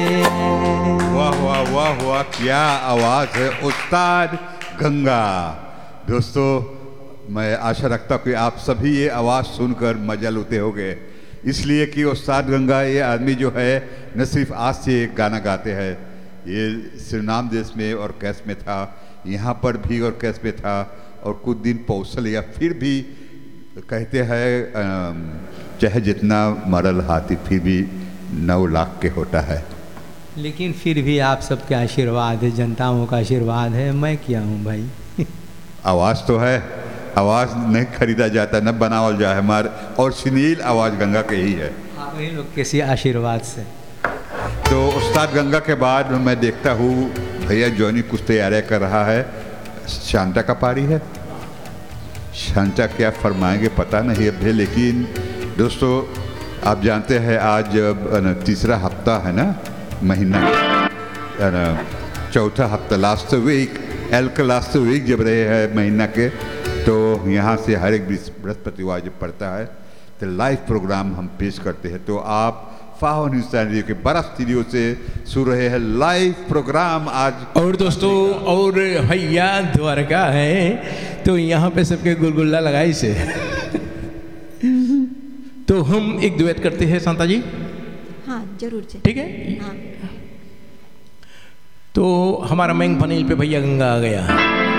वाह वाह वाह वाह, क्या आवाज़ है उस्ताद गंगा। दोस्तों, मैं आशा रखता हूँ कि आप सभी ये आवाज़ सुनकर मजा लेते होंगे, इसलिए कि उस्ताद गंगा ये आदमी जो है न सिर्फ आज से गाना गाते हैं, ये सुरीनाम देश में ऑर्केस्ट्रा में था, यहाँ पर भी ऑर्केस्ट्रा में था, और कुछ दिन पौसल या फिर भी कहते हैं चाहे जितना मरल हाथी फिर भी 9 लाख के होता है। लेकिन फिर भी आप सबके आशीर्वाद है, जनताओं का आशीर्वाद है, मैं क्या हूँ भाई। आवाज़ तो है, आवाज़ नहीं खरीदा जाता, न बनावल जाए हमारे, और सुनील आवाज़ गंगा के ही है। आप ही लोग किसी आशीर्वाद से। तो उस्ताद गंगा के बाद मैं देखता हूँ भैया जॉनी कुछ तैयारियाँ कर रहा है, शांता का पारी है। शांता क्या फरमाएंगे पता नहीं अभी, लेकिन दोस्तों आप जानते हैं आज तीसरा हफ्ता है ना, महीना चौथा हफ्ता, लास्ट वीक लास्ट वीक जब रहे हैं महीना के, तो यहाँ से हर एक बृहस्पतिवार जब पड़ता है तो लाइव प्रोग्राम हम पेश करते हैं। तो आप फाहन हिंदुस्तान रेडियो के बड़ा स्टूडियो से सुन रहे हैं लाइव प्रोग्राम आज। और दोस्तों, और भैया द्वारका है तो यहाँ पे सबके गुलगुल्ला लगाई से तो हम एक दुएट करते हैं शांता जी। हाँ जरूर जी, ठीक है। हाँ। तो हमारा मैंग फनील पे भैया गंगा आ गया।